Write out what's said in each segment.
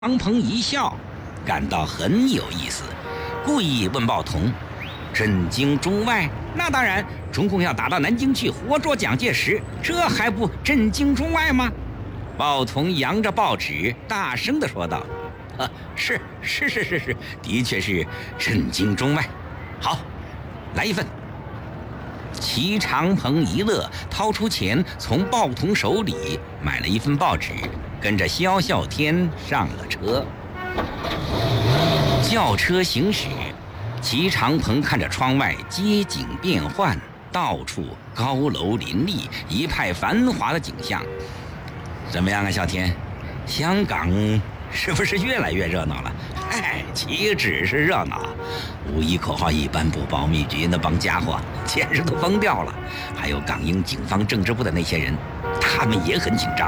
张鹏一笑，感到很有意思，故意问鲍同：“震惊中外？那当然，中共要打到南京去，活捉蒋介石，这还不震惊中外吗？”鲍同扬着报纸，大声地说道：“是，的确是震惊中外。好，来一份。”齐长鹏一乐，掏出钱从鲍同手里买了一份报纸，跟着萧啸天上了车。轿车行驶，齐长鹏看着窗外街景变幻，到处高楼林立，一派繁华的景象。怎么样啊，啸天？香港是不是越来越热闹了？岂止是热闹，5·1口号一颁布，保密局那帮家伙简直都疯掉了。还有港英警方政治部的那些人，他们也很紧张。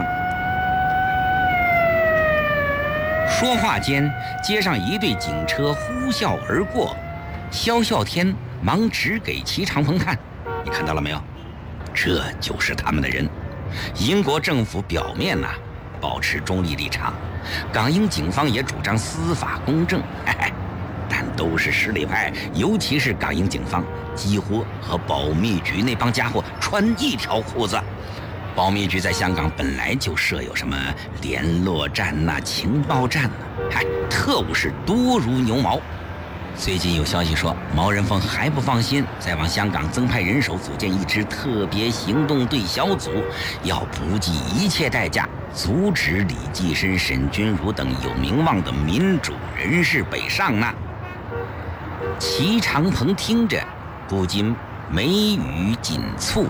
说话间，街上一队警车呼啸而过，萧啸天忙指给齐长鹏看：“你看到了没有？这就是他们的人。英国政府表面保持中立立场，港英警方也主张司法公正，但都是实力派，尤其是港英警方几乎和保密局那帮家伙穿一条裤子。保密局在香港本来就设有什么联络站情报站特务是多如牛毛。最近有消息说，毛人凤还不放心，再往香港增派人手，组建一支特别行动队小组，要不计一切代价阻止李济深、沈钧儒等有名望的民主人士北上呢。齐长鹏听着，不禁眉宇紧蹙。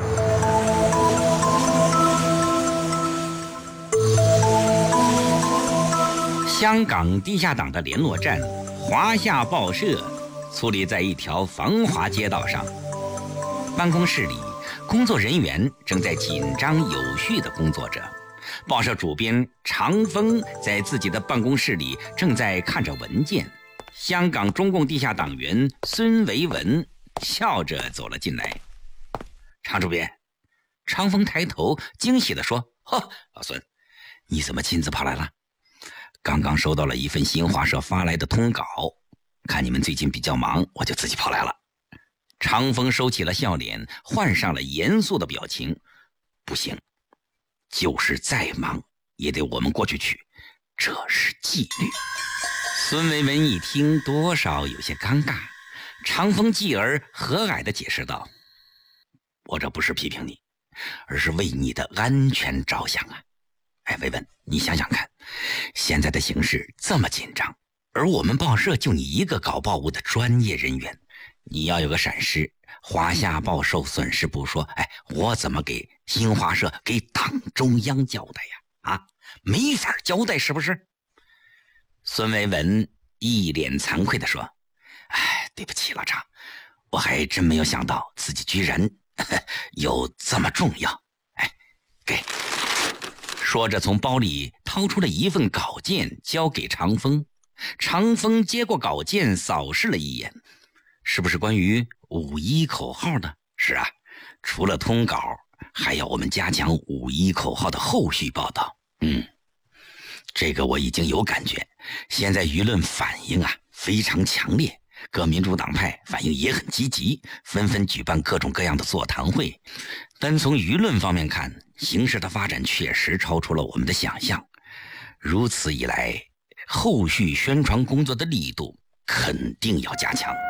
香港地下党的联络站华夏报社矗立在一条繁华街道上，办公室里工作人员正在紧张有序地工作着。报社主编常峰在自己的办公室里正在看着文件。香港中共地下党员孙维文笑着走了进来。常主编，常峰抬头惊喜地说：“老孙，你怎么亲自跑来了？刚刚收到了一份新华社发来的通稿，看你们最近比较忙，我就自己跑来了。”常峰收起了笑脸，换上了严肃的表情：“不行，就是再忙也得我们过去取，这是纪律。”孙维文一听，多少有些尴尬。常峰继而和蔼地解释道：“我这不是批评你，而是为你的安全着想啊。维文，你想想看，现在的形势这么紧张，而我们报社就你一个搞报务的专业人员，你要有个闪失，华夏报受损失不说，我怎么给新华社、给党中央交代呀？没法交代，是不是？”孙维文一脸惭愧地说：“对不起，老常，我还真没有想到自己居然有这么重要。给。”说着从包里掏出了一份稿件交给常峰。常峰接过稿件扫视了一眼：“是不是关于5·1口号的？”“是啊，除了通稿，还要我们加强5·1口号的后续报道。”“这个我已经有感觉，现在舆论反应非常强烈，各民主党派反应也很积极，纷纷举办各种各样的座谈会。但从舆论方面看，形势的发展确实超出了我们的想象。如此一来，后续宣传工作的力度肯定要加强。”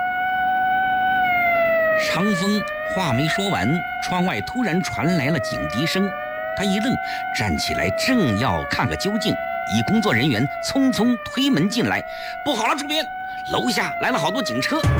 常峰话没说完，窗外突然传来了警笛声。他一愣，站起来正要看个究竟，一工作人员匆匆推门进来：“不好了，主编，楼下来了好多警车。”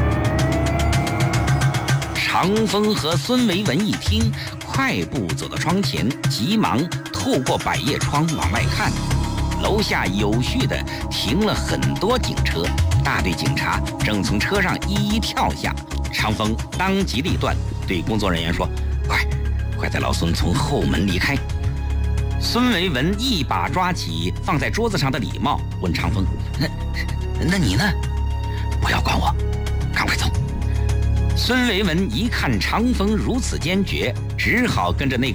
常峰和孙维文一听，快步走到窗前，急忙透过百叶窗往外看。楼下有序地停了很多警车，大队警察正从车上一一跳下。常峰当机立断，对工作人员说：“快带老孙从后门离开。”孙维文一把抓起放在桌子上的礼帽，问常峰：“那你呢？”“不要管我，赶快走。”孙维文一看常峰如此坚决，只好跟着那个